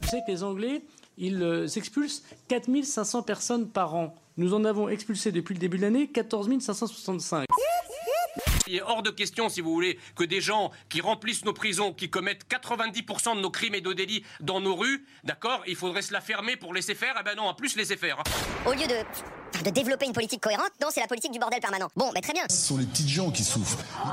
Tu sais que les Anglais, ils expulsent 4500 personnes par an. Nous en avons expulsé depuis le début de l'année 14 565. Il est hors de question, si vous voulez, que des gens qui remplissent nos prisons, qui commettent 90% de nos crimes et de délits dans nos rues, d'accord, il faudrait se la fermer pour laisser faire. Eh ben non, en plus laisser faire. Au lieu de développer une politique cohérente, non, c'est la politique du bordel permanent. Bon, mais très bien. Ce sont les petites gens qui souffrent.